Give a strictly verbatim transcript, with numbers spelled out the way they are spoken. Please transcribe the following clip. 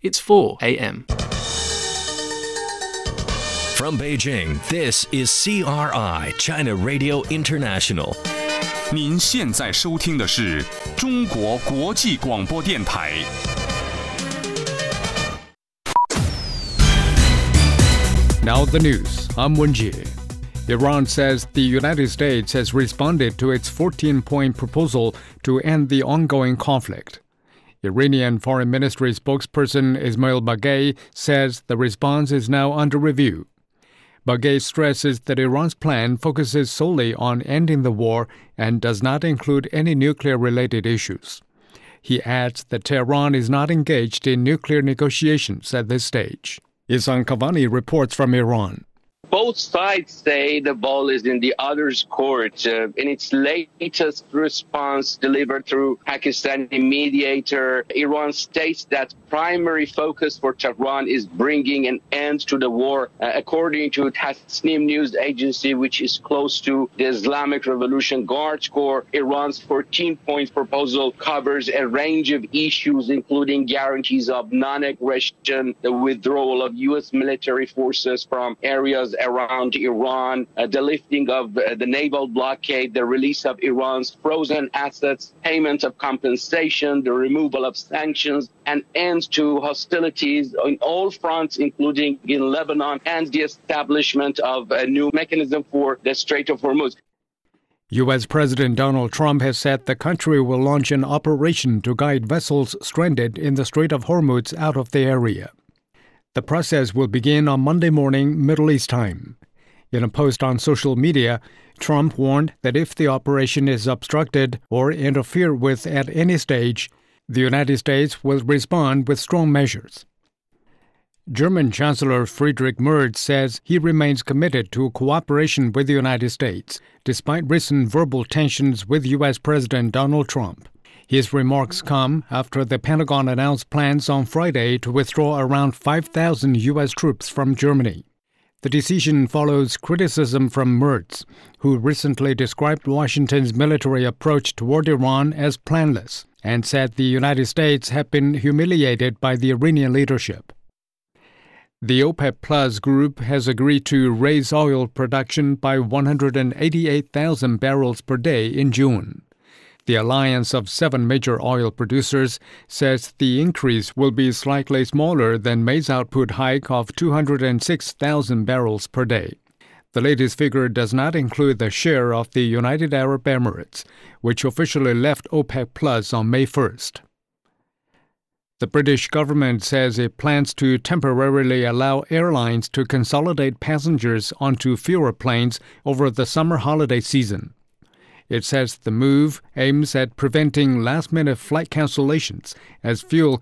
It's four a.m. From Beijing, this is C R I, China Radio International. 您现在收听的是中国国际广播电台。 Now the news. I'm Wenjie. Iran says the United States has responded to its fourteen-point proposal to end the ongoing conflict. Iranian Foreign Ministry spokesperson Ismail Baghei says the response is now under review. Baghei stresses that Iran's plan focuses solely on ending the war and does not include any nuclear-related issues. He adds that Tehran is not engaged in nuclear negotiations at this stage. Ihsan Kavani reports from Iran. Both sides say the ball is in the other's court. Uh, in its latest response delivered through Pakistani mediator, Iran states that primary focus for Tehran is bringing an end to the war. Uh, according to Tasnim news agency, which is close to the Islamic Revolution Guard Corps, Iran's fourteen-point proposal covers a range of issues, including guarantees of non-aggression, the withdrawal of U S military forces from areas around Iran, uh, the lifting of uh, the naval blockade, the release of Iran's frozen assets, payment of compensation, the removal of sanctions, and end to hostilities on all fronts, including in Lebanon, and the establishment of a new mechanism for the Strait of Hormuz. U S. President Donald Trump has said the country will launch an operation to guide vessels stranded in the Strait of Hormuz out of the area. The process will begin on Monday morning, Middle East time. In a post on social media, Trump warned that if the operation is obstructed or interfered with at any stage, the United States will respond with strong measures. German Chancellor Friedrich Merz says he remains committed to cooperation with the United States, despite recent verbal tensions with U S. President Donald Trump. His remarks come after the Pentagon announced plans on Friday to withdraw around five thousand U S troops from Germany. The decision follows criticism from Merz, who recently described Washington's military approach toward Iran as planless and said the United States had been humiliated by the Iranian leadership. The OPEC Plus group has agreed to raise oil production by one hundred eighty-eight thousand barrels per day in June. The alliance of seven major oil producers says the increase will be slightly smaller than May's output hike of two hundred six thousand barrels per day. The latest figure does not include the share of the United Arab Emirates, which officially left OPEC Plus on May first. The British government says it plans to temporarily allow airlines to consolidate passengers onto fewer planes over the summer holiday season. It says the move aims at preventing last-minute flight cancellations as fuel